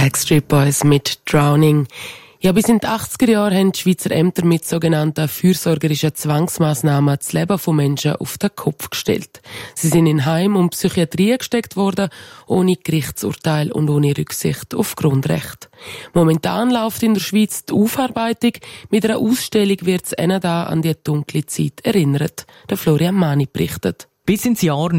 Backstreet Boys mit Drowning. Ja, bis in die 80er Jahre haben die Schweizer Ämter mit sogenannten fürsorgerischen Zwangsmaßnahmen das Leben von Menschen auf den Kopf gestellt. Sie sind in Heim und Psychiatrie gesteckt worden, ohne Gerichtsurteil und ohne Rücksicht auf Grundrechte. Momentan läuft in der Schweiz die Aufarbeitung. Mit einer Ausstellung wird es da an die dunkle Zeit erinnert. Der Florian Mani berichtet. Bis ins Jahr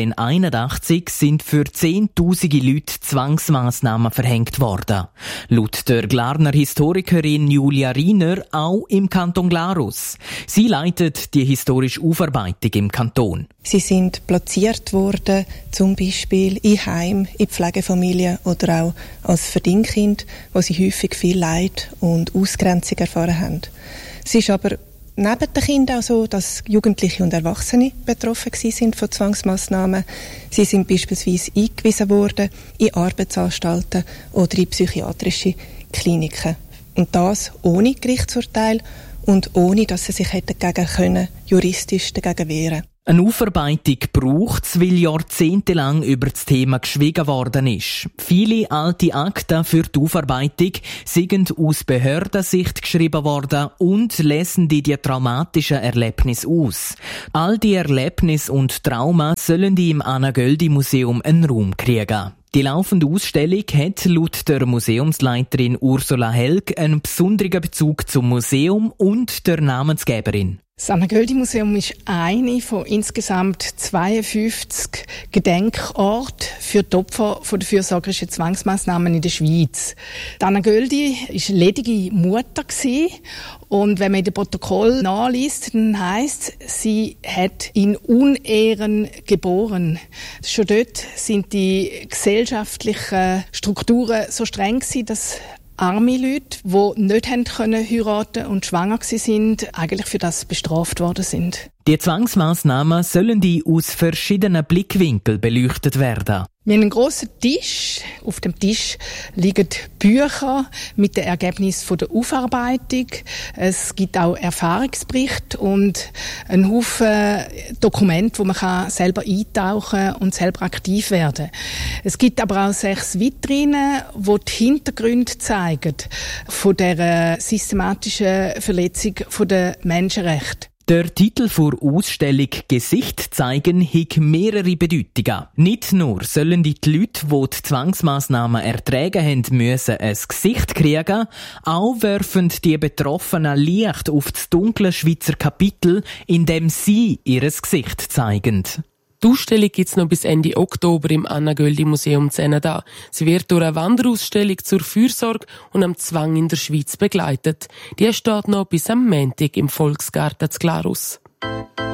1981 sind für Zehntausende Leute Zwangsmaßnahmen verhängt worden. Laut der Glarner Historikerin Julia Riener auch im Kanton Glarus. Sie leitet die historische Aufarbeitung im Kanton. Sie sind platziert worden, zum Beispiel in Heim, in Pflegefamilien oder auch als Verdingkind, wo sie häufig viel Leid und Ausgrenzung erfahren haben. Es ist aber neben den Kindern auch so, dass Jugendliche und Erwachsene betroffen sind von Zwangsmaßnahmen. Sie sind beispielsweise eingewiesen worden in Arbeitsanstalten oder in psychiatrische Kliniken. Und das ohne Gerichtsurteil und ohne, dass sie sich dagegen können, juristisch dagegen wehren. Eine Aufarbeitung braucht es, weil jahrzehntelang über das Thema geschwiegen worden ist. Viele alte Akten für die Aufarbeitung sind aus Behördensicht geschrieben worden und lesen die traumatischen Erlebnisse aus. All die Erlebnisse und Trauma sollen die im Anna-Göldi-Museum einen Raum kriegen. Die laufende Ausstellung hat laut der Museumsleiterin Ursula Helg einen besonderen Bezug zum Museum und der Namensgeberin. Das Anna-Göldi-Museum ist eine von insgesamt 52 Gedenkorten für die Opfer von der fürsorgerischen Zwangsmaßnahmen in der Schweiz. Die Anna-Göldi war ledige Mutter und wenn man in dem Protokoll nachliest, dann heisst, sie hat in Unehren geboren. Schon dort sind die gesellschaftlichen Strukturen so streng gewesen, dass arme Leute, die nicht heiraten und schwanger sind, eigentlich für das bestraft worden sind. Die Zwangsmaßnahmen sollen die aus verschiedenen Blickwinkeln beleuchtet werden. Wir haben einen grossen Tisch. Auf dem Tisch liegen Bücher mit den Ergebnissen der Aufarbeitung. Es gibt auch Erfahrungsberichte und einen Haufen Dokumente, wo man selber eintauchen und selber aktiv werden kann. Es gibt aber auch 6 Vitrinen, die die Hintergründe zeigen von der systematischen Verletzung der Menschenrechte. Der Titel der Ausstellung «Gesicht zeigen» hat mehrere Bedeutungen. Nicht nur sollen die Leute, die die Zwangsmaßnahmen ertragen haben, müssen ein Gesicht kriegen, auch werfen die Betroffenen Licht auf das dunkle Schweizer Kapitel, indem sie ihr Gesicht zeigen. Die Ausstellung gibt es noch bis Ende Oktober im Anna-Göldi-Museum zu Enna. Sie wird durch eine Wanderausstellung zur Fürsorge und am Zwang in der Schweiz begleitet. Die steht noch bis am Montag im Volksgarten zu Glarus.